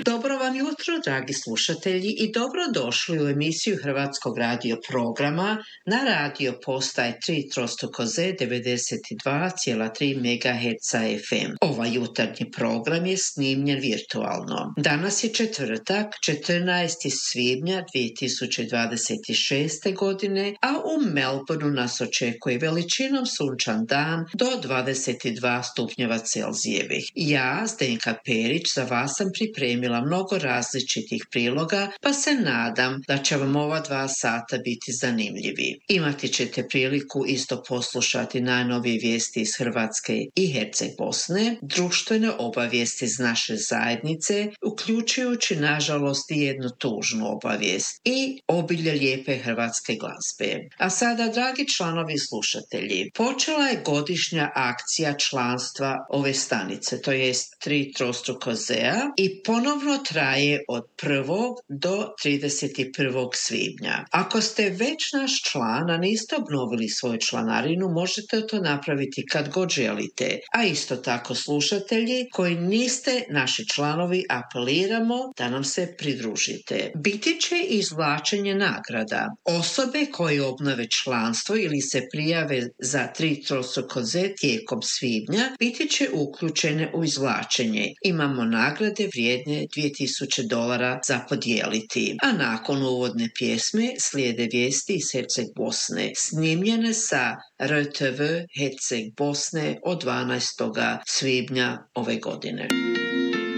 Dobro vam jutro, dragi slušatelji, i dobrodošli u emisiju Hrvatskog radio programa na radio postaje 3 trostruko-Z 92,3 MHz FM. Ovaj jutarnji program je snimljen virtualno. Danas je četvrtak, 14. svibnja 2026. godine, a u Melbourneu nas očekuje veličinom sunčan dan do 22 stupnjeva Celzijevih. Ja, Zdenka Perić, za vas sam pripremila mnogo različitih priloga, pa se nadam da će vam ova 2 sata biti zanimljivi. Imati ćete priliku isto poslušati najnovije vijesti iz Hrvatske i Herceg Bosne, društvene obavijesti iz naše zajednice, uključujući nažalost i jednu tužnu obavijest i obilje lijepe hrvatske glazbe. A sada, dragi članovi i slušatelji, počela je godišnja akcija članstva ove stanice, to jest 3 trostruko-Z-a, i ponovno traje od 1. do 31. svibnja. Ako ste već naš član, a niste obnovili svoju članarinu, možete to napraviti kad god želite. A isto tako, slušatelji koji niste naši članovi, apeliramo da nam se pridružite. Biti će izvlačenje nagrada. Osobe koje obnove članstvo ili se prijave za 3 trostruko-Z tijekom svibnja biti će uključene u izvlačenje. Imamo nagrade vrijedne $2000 za podijeliti. A nakon uvodne pjesme slijede vijesti iz Herceg Bosne, snimljene sa RTV Herceg Bosne od 12. svibnja ove godine.